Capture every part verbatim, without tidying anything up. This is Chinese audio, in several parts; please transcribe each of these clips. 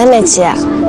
美琪，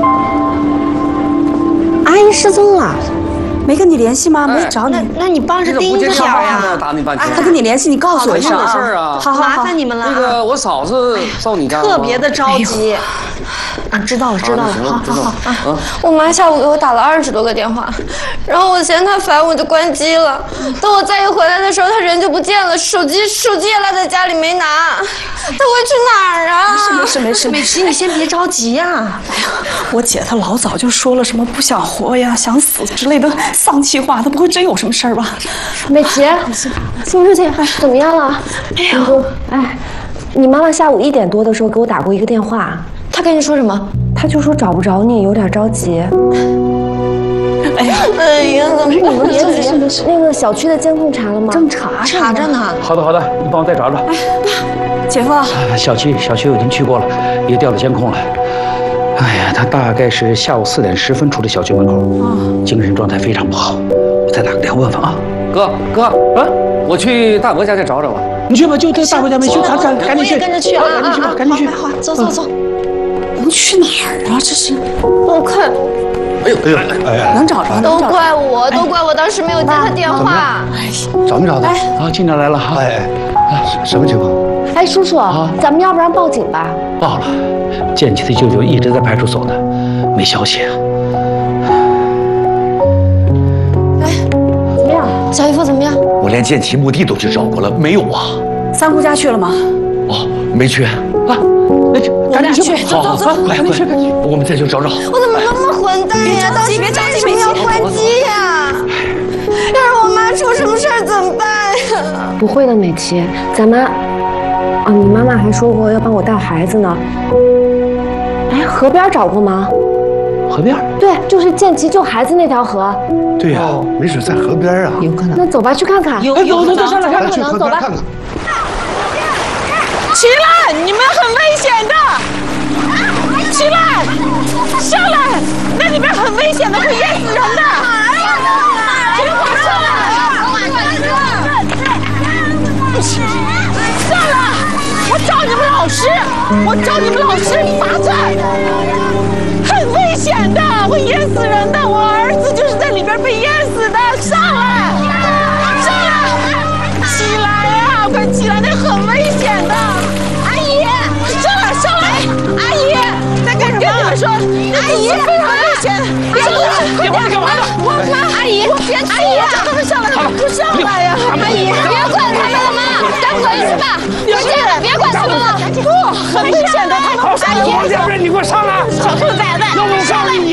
阿姨失踪了， 没跟你联系吗？没找你。 那那你帮着盯着点呀。 打你半天。 他跟你联系，你告诉我一声啊。事儿啊。 好，麻烦你们了。 那个我嫂子到你家了。 特别的着急。啊，知道了，知道了。好好好啊。我妈下午给我打了二十多个电话，然后我嫌她烦，我就关机了。等我再一回来的时候，她人就不见了，手机手机也落在家里没拿。她会去哪儿啊？ 没事没事没事， 美琪，你先别着急呀。 哎呀，我姐她老早就说了什么不想活呀、想死之类的丧气话，她不会真有什么事儿吧？ 美琪，苏书记，怎么样了？哎呀，哎，你妈妈下午一点多的时候给我打过一个电话。 他跟你说什么？ 他就说找不着你，有点着急。 哎呀，哎呀，怎么你们别急？那个小区的监控查了吗？ 正查查着呢。 好的好的，你帮我再找找。 哎，姐夫， 小区小区我已经去过了，也调了监控了。哎呀，他大概是下午四点十分出的小区门口，嗯、精神状态非常不好。我再打个电话问问啊。 哥哥啊，我去大伯家再找找吧。 你去吧，就在大伯家没去，赶赶赶紧去， 跟着去啊！ 赶紧去吧，赶紧去。 好，走走走。 能去哪儿啊？这是， 我看， 哎呦哎呦哎呀， 能找着， 都怪我，都怪我当时没有接他电话。 哎，找没找到？啊，警长来了哈！ 哎哎，什么情况？ 哎，叔叔，咱们要不然报警吧？ 报了，建奇的舅舅一直在派出所呢，没消息啊。 哎， 怎么样？ 小姨夫怎么样？ 我连建奇墓地都去找过了，没有啊。 三姑家去了吗？ 哦，没去。啊。 那就赶紧去， 走走走， 快快，我们再去找找。 我怎么那么混蛋呀？当时为什么要关机呀？要是我妈出什么事儿怎么办呀？ 不会的，美琪，咱们啊，你妈妈还说过要帮我带孩子呢。哎，河边找过吗？ 河边？ 对，就是建奇救孩子那条河。 对呀，没准在河边啊。 有可能。那走吧，去看看。 有有走走上来看看， 去河边看看。 起来！你们很危险的！起来！上来！那里边很危险的，会淹死人的！给我上来！上来！我找你们老师！我找你们老师罚站！很危险的，会淹死人的！我儿子就是在里边被淹死的！上来！上来！起来呀！快起来！那很危险的！阿姨，在干什么？跟你们说，阿姨非常危险，别过来，别过来干嘛呢？我妈，阿姨，别阿姨，叫他们上来，不上来呀！阿姨，别管他们了嘛，咱回去吧，回去，别管他们了。不，很危险的，他们不上来。 要不然你给我上来， 小兔崽子， 要不我告诉你，